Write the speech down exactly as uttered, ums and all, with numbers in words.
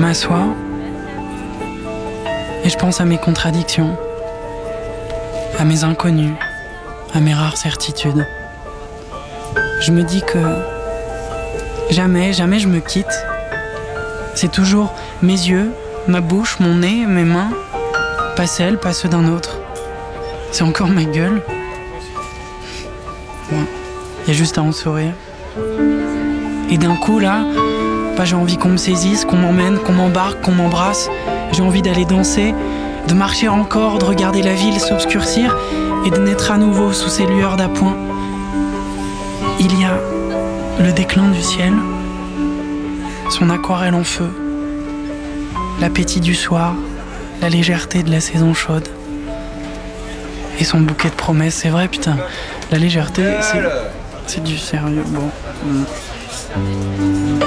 m'assois et je pense à mes contradictions, à mes inconnus, à mes rares certitudes. Je me dis que jamais, jamais je me quitte. C'est toujours mes yeux, ma bouche, mon nez, mes mains, pas celles, pas ceux d'un autre. C'est encore ma gueule. Bon, il y a juste à en sourire. Et d'un coup là, bah, j'ai envie qu'on me saisisse, qu'on m'emmène, qu'on m'embarque, qu'on m'embrasse. J'ai envie d'aller danser, de marcher encore, de regarder la ville s'obscurcir et de naître à nouveau sous ces lueurs d'appoint. Il y a le déclin du ciel, son aquarelle en feu, l'appétit du soir, la légèreté de la saison chaude et son bouquet de promesses. C'est vrai, putain, la légèreté, c'est, c'est du sérieux. Bon. Mm.